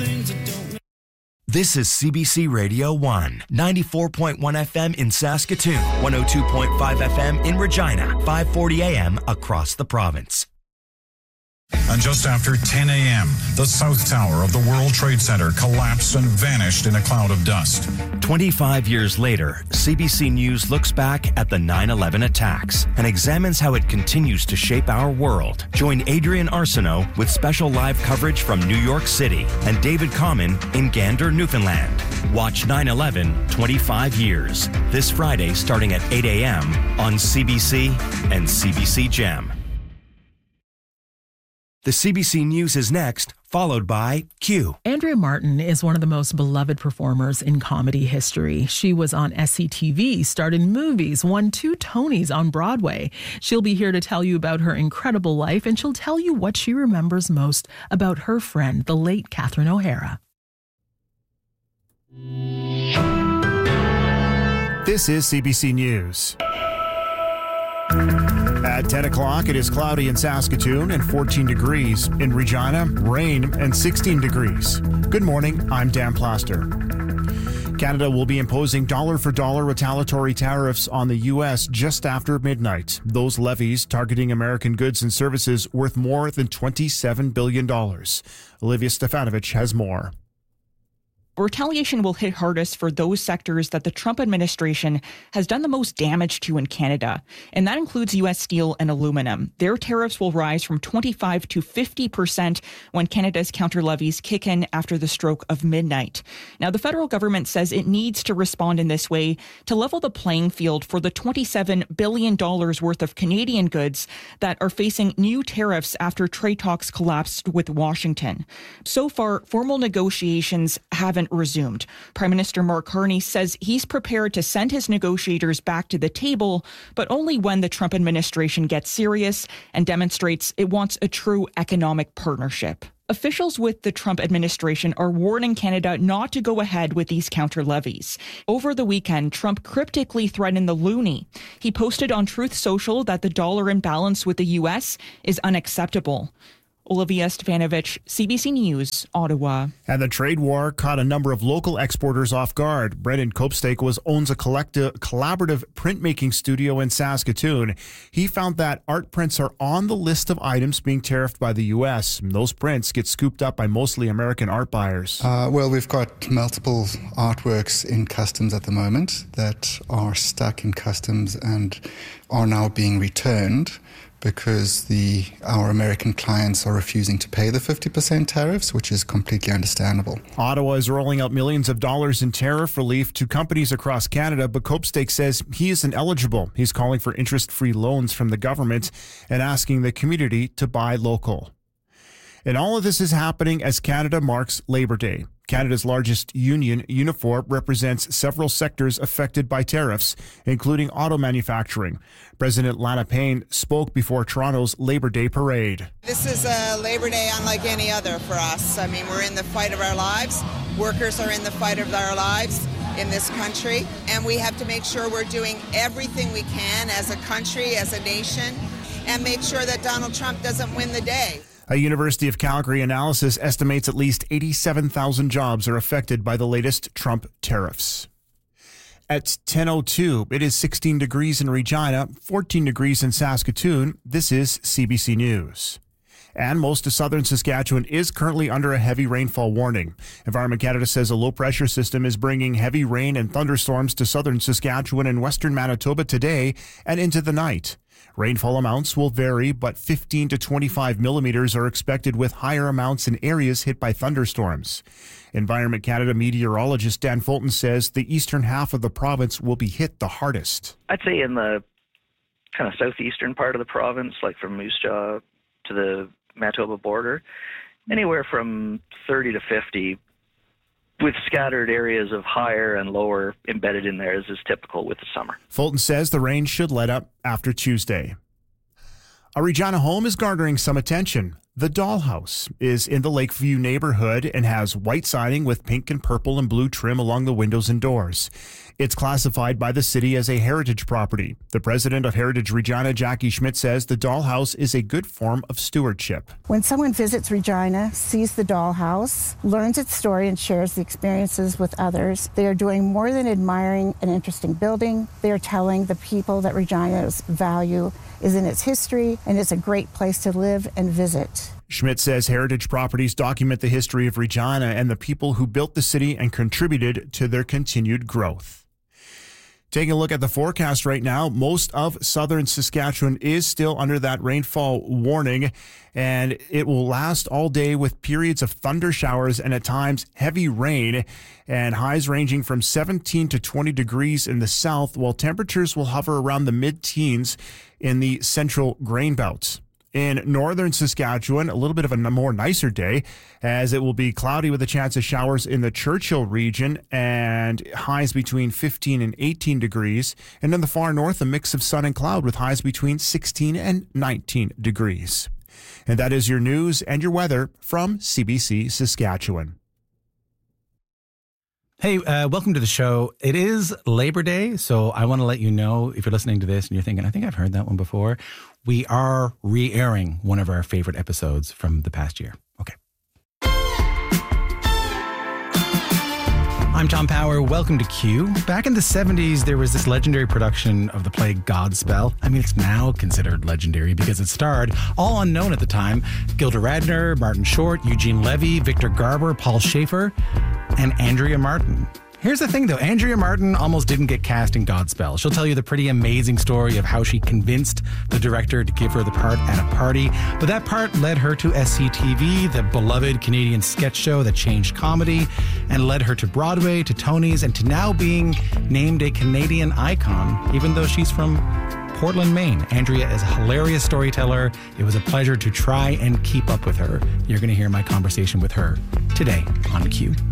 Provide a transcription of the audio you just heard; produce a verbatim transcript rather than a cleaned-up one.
things that don't. This is C B C Radio one, ninety-four point one F M in Saskatoon, one oh two point five F M in Regina, five forty A M across the province. And just after ten a.m., the South Tower of the World Trade Center collapsed and vanished in a cloud of dust. twenty-five years later, C B C News looks back at the nine eleven attacks and examines how it continues to shape our world. Join Adrian Arsenault with special live coverage from New York City and David Common in Gander, Newfoundland. Watch nine eleven, twenty-five years, this Friday starting at eight a.m. on C B C and C B C Gem. The C B C News is next, followed by Q. Andrea Martin is one of the most beloved performers in comedy history. She was on S C T V, starred in movies, won two Tonys on Broadway. She'll be here to tell you about her incredible life, and she'll tell you what she remembers most about her friend, the late Catherine O'Hara. This is C B C News. At ten o'clock, it is cloudy in Saskatoon and fourteen degrees. In Regina, rain and sixteen degrees. Good morning, I'm Dan Plaster. Canada will be imposing dollar-for-dollar retaliatory tariffs on the U S just after midnight. Those levies targeting American goods and services worth more than twenty-seven billion dollars. Olivia Stefanovich has more. Retaliation will hit hardest for those sectors that the Trump administration has done the most damage to in Canada, and that includes U S steel and aluminum. Their tariffs will rise from twenty-five to fifty percent when Canada's counter levies kick in after the stroke of midnight. Now, the federal government says it needs to respond in this way to level the playing field for the twenty-seven billion dollars worth of Canadian goods that are facing new tariffs after trade talks collapsed with Washington. So far, formal negotiations haven't resumed. Prime Minister Mark Carney says he's prepared to send his negotiators back to the table, but only when the Trump administration gets serious and demonstrates it wants a true economic partnership. Officials with the Trump administration are warning Canada not to go ahead with these counter levies. Over the weekend, Trump cryptically threatened the loonie. He posted on Truth Social that the dollar imbalance with the U S is unacceptable. Olivia Stefanovich, C B C News, Ottawa. And the trade war caught a number of local exporters off guard. Brendan Copestake was owns a collective, collaborative printmaking studio in Saskatoon. He found that art prints are on the list of items being tariffed by the U S. Those prints get scooped up by mostly American art buyers. Uh, well, we've got multiple artworks in customs at the moment that are stuck in customs and are now being returned because the our American clients are refusing to pay the fifty percent tariffs, which is completely understandable. Ottawa is rolling out millions of dollars in tariff relief to companies across Canada, but Copestake says he isn't eligible. He's calling for interest-free loans from the government and asking the community to buy local. And all of this is happening as Canada marks Labor Day. Canada's largest union, Unifor, represents several sectors affected by tariffs, including auto manufacturing. President Lana Payne spoke before Toronto's Labor Day parade. This is a Labor Day unlike any other for us. I mean, we're in the fight of our lives. Workers are in the fight of our lives in this country, and we have to make sure we're doing everything we can as a country, as a nation, and make sure that Donald Trump doesn't win the day. A University of Calgary analysis estimates at least eighty-seven thousand jobs are affected by the latest Trump tariffs. At ten oh two, it is sixteen degrees in Regina, fourteen degrees in Saskatoon. This is C B C News. And most of southern Saskatchewan is currently under a heavy rainfall warning. Environment Canada says a low-pressure system is bringing heavy rain and thunderstorms to southern Saskatchewan and western Manitoba today and into the night. Rainfall amounts will vary, but fifteen to twenty-five millimeters are expected, with higher amounts in areas hit by thunderstorms. Environment Canada meteorologist Dan Fulton says the eastern half of the province will be hit the hardest. I'd say in the kind of southeastern part of the province, like from Moose Jaw to the Manitoba border, anywhere from thirty to fifty, with scattered areas of higher and lower embedded in there, as is typical with the summer. Fulton says the rain should let up after Tuesday. A Regina home is garnering some attention. The Dollhouse is in the Lakeview neighborhood and has white siding with pink and purple and blue trim along the windows and doors. It's classified by the city as a heritage property. The president of Heritage Regina, Jackie Schmidt, says the Dollhouse is a good form of stewardship. When someone visits Regina, sees the Dollhouse, learns its story, and shares the experiences with others, they are doing more than admiring an interesting building. They are telling the people that Regina's value is in its history, and it's a great place to live and visit. Schmidt says heritage properties document the history of Regina and the people who built the city and contributed to their continued growth. Taking a look at the forecast right now, most of southern Saskatchewan is still under that rainfall warning, and it will last all day with periods of thunder showers and at times heavy rain, and highs ranging from seventeen to twenty degrees in the south, while temperatures will hover around the mid-teens in the central grain belts. In northern Saskatchewan, a little bit of a more nicer day, as it will be cloudy with a chance of showers in the Churchill region and highs between fifteen and eighteen degrees. And in the far north, a mix of sun and cloud with highs between sixteen and nineteen degrees. And that is your news and your weather from C B C Saskatchewan. Hey, uh, welcome to the show. It is Labor Day, so I want to let you know, if you're listening to this and you're thinking, I think I've heard that one before, we are re-airing one of our favorite episodes from the past year. Okay. I'm Tom Power. Welcome to Q. Back in the seventies, there was this legendary production of the play Godspell. I mean, it's now considered legendary because it starred, all unknown at the time, Gilda Radner, Martin Short, Eugene Levy, Victor Garber, Paul Schaefer, and Andrea Martin. Here's the thing, though. Andrea Martin almost didn't get cast in Godspell. She'll tell you the pretty amazing story of how she convinced the director to give her the part at a party. But that part led her to S C T V, the beloved Canadian sketch show that changed comedy, and led her to Broadway, to Tony's, and to now being named a Canadian icon, even though she's from Portland, Maine. Andrea is a hilarious storyteller. It was a pleasure to try and keep up with her. You're going to hear my conversation with her today on Q.